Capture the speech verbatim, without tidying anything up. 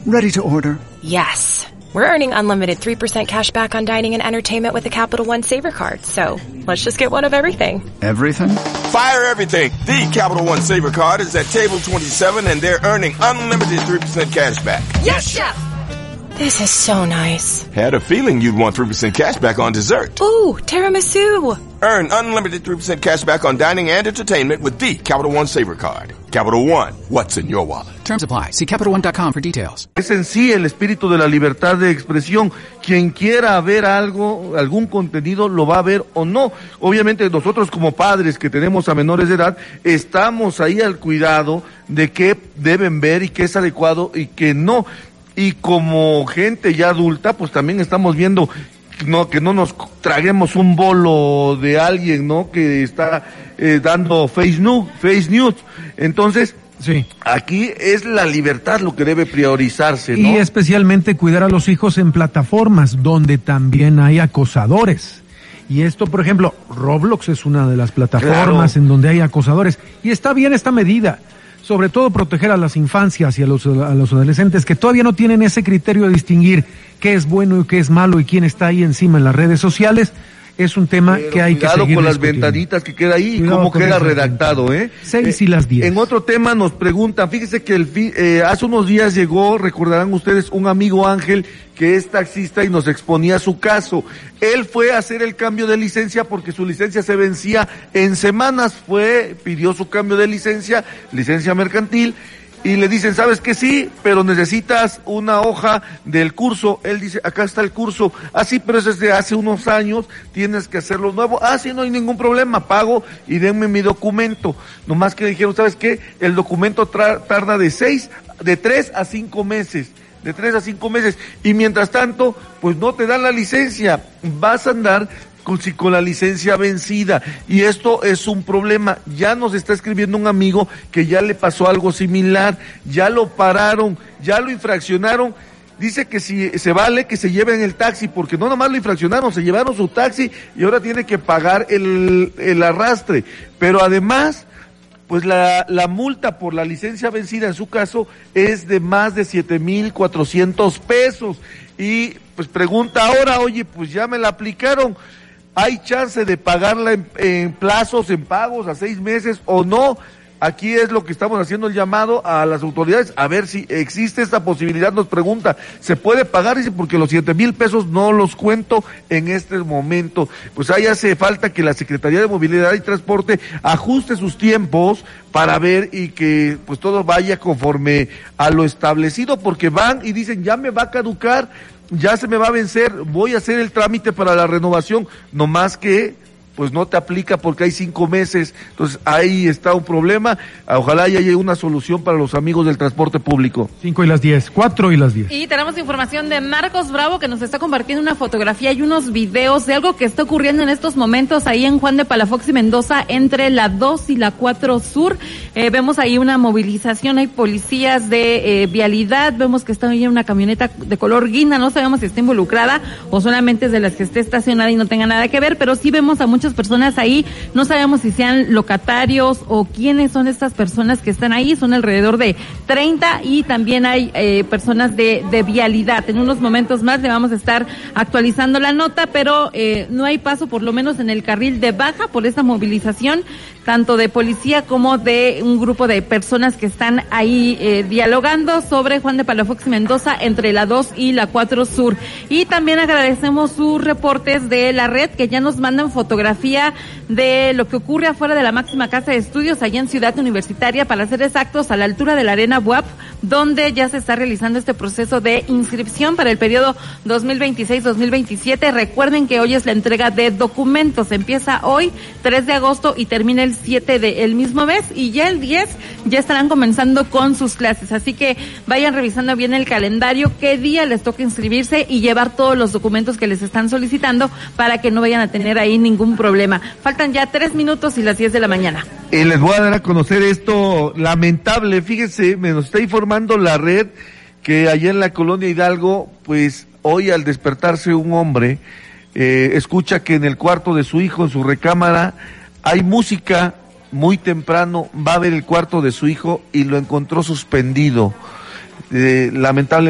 Ready to order. Yes. We're earning unlimited three percent cash back on dining and entertainment with the Capital One Saver Card. So let's just get one of everything. Everything? Fire everything. The Capital One Saver Card is at table twenty-seven and they're earning unlimited three percent cash back. Yes, Chef! This is so nice. Had a feeling you'd want three percent cash back on dessert. Ooh, tiramisu. Earn unlimited three percent cash back on dining and entertainment with the Capital One Saver Card. Capital One, what's in your wallet? Terms apply. See Capital One dot com for details. Es en sí el espíritu de la libertad de expresión. Quien quiera ver algo, algún contenido, lo va a ver o no. Obviamente nosotros como padres que tenemos a menores de edad, estamos ahí al cuidado de qué deben ver y qué es adecuado y qué no. Y como gente ya adulta, pues también estamos viendo no que no nos traguemos un bolo de alguien, ¿no? Que está eh, dando face news, face news. Entonces, sí, aquí es la libertad lo que debe priorizarse, ¿no? Y especialmente cuidar a los hijos en plataformas donde también hay acosadores. Y esto, por ejemplo, Roblox es una de las plataformas Claro. en donde hay acosadores. Y está bien esta medida. Sobre todo proteger a las infancias y a los, a los adolescentes que todavía no tienen ese criterio de distinguir qué es bueno y qué es malo y quién está ahí encima en las redes sociales. Es un tema Pero que hay que seguir cuidado con las discutiendo. ventanitas que queda ahí y Cuidado cómo con queda esas redactado, ¿eh? Seis Eh, y las diez. En otro tema nos preguntan, fíjese que el fi- eh, hace unos días llegó, recordarán ustedes, un amigo Ángel que es taxista y nos exponía su caso. Él fue a hacer el cambio de licencia porque su licencia se vencía en semanas, fue, pidió su cambio de licencia, licencia mercantil, y le dicen, ¿sabes qué? Sí, pero necesitas una hoja del curso. Él dice, acá está el curso. Ah, sí, pero eso es de hace unos años, tienes que hacerlo nuevo. Ah, sí, no hay ningún problema, pago y denme mi documento. Nomás que le dijeron, ¿sabes qué? El documento tra- tarda de seis, de tres a cinco meses. De tres a cinco meses. Y mientras tanto, pues no te dan la licencia. Vas a andar con, si con la licencia vencida, y esto es un problema. Ya nos está escribiendo un amigo que ya le pasó algo similar, ya lo pararon, ya lo infraccionaron. Dice que si se vale que se lleven el taxi, porque no nomás lo infraccionaron, se llevaron su taxi y ahora tiene que pagar el, el arrastre, pero además pues la, la multa por la licencia vencida en su caso es de más de siete mil cuatrocientos pesos, y pues pregunta ahora, oye, pues ya me la aplicaron, ¿hay chance de pagarla en, en plazos, en pagos, a seis meses o no? Aquí es lo que estamos haciendo el llamado a las autoridades, a ver si existe esta posibilidad. Nos pregunta, ¿se puede pagar? Dice, porque los siete mil pesos no los cuento en este momento. Pues ahí hace falta que la Secretaría de Movilidad y Transporte ajuste sus tiempos para ver y que pues todo vaya conforme a lo establecido, porque van y dicen, ya me va a caducar, ya se me va a vencer, voy a hacer el trámite para la renovación, no más que pues no te aplica porque hay cinco meses, entonces ahí está un problema. Ojalá haya una solución para los amigos del transporte público. Cinco y las diez, cuatro y las diez. Y tenemos información de Marcos Bravo, que nos está compartiendo una fotografía y unos videos de algo que está ocurriendo en estos momentos ahí en Juan de Palafox y Mendoza, entre la dos y la cuatro Sur. Eh, vemos ahí una movilización, hay policías de eh, vialidad, vemos que está ahí una camioneta de color guinda, no sabemos si está involucrada o solamente es de las que esté estacionada y no tenga nada que ver, pero sí vemos a muchas personas ahí, no sabemos si sean locatarios o quiénes son estas personas que están ahí, son alrededor de treinta, y también hay eh, personas de, de vialidad. En unos momentos más le vamos a estar actualizando la nota, pero eh, no hay paso, por lo menos en el carril de baja, por esta movilización, tanto de policía como de un grupo de personas que están ahí eh, dialogando sobre Juan de Palafox y Mendoza entre la dos y la cuatro Sur. Y también agradecemos sus reportes de la red, que ya nos mandan fotografías de lo que ocurre afuera de la máxima casa de estudios allá en Ciudad Universitaria, para ser exactos, a la altura de la Arena B U A P, donde ya se está realizando este proceso de inscripción para el periodo dos mil veintiséis dos mil veintisiete. Recuerden que hoy es la entrega de documentos, empieza hoy, tres de agosto, y termina el siete del mismo mes, y ya el diez ya estarán comenzando con sus clases, así que vayan revisando bien el calendario, qué día les toca inscribirse y llevar todos los documentos que les están solicitando para que no vayan a tener ahí ningún problema. Faltan ya tres minutos y las diez de la mañana. Y les voy a dar a conocer esto lamentable. Fíjense, me nos está informando la red que allá en la colonia Hidalgo, pues hoy al despertarse un hombre, eh, escucha que en el cuarto de su hijo, en su recámara, hay música. Muy temprano va a ver el cuarto de su hijo y lo encontró suspendido. Eh, lamentable.